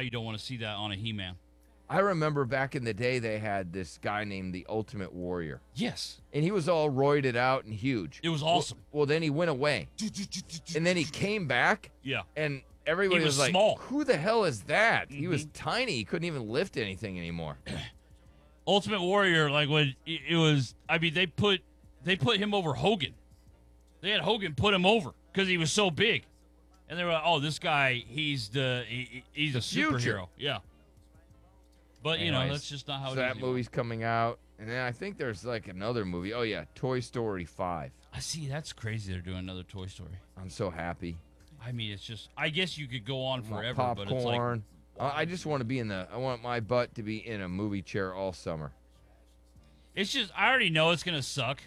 you don't want to see that on a He-Man. I remember back in the day they had this guy named the Ultimate Warrior. Yes. And he was all roided out and huge. It was awesome. Well, then he went away. And then he came back. Yeah. And everybody He was like, small. who the hell is that? He was tiny. He couldn't even lift anything anymore. Ultimate Warrior, like when it was, I mean, they put him over Hogan. They had Hogan put him over because he was so big. And they were like, oh, this guy, he's a future. superhero. Yeah. But, you know, Anyways, that's just not how so it is. that anymore. movie's coming out. And then I think there's like another movie. Oh, yeah, Toy Story 5. I see. That's crazy. They're doing another Toy Story. I'm so happy. I mean, it's just, I guess you could go on I want forever, but it's like, popcorn. I just want to be I want my butt to be in a movie chair all summer. it's just, I already know it's going to suck.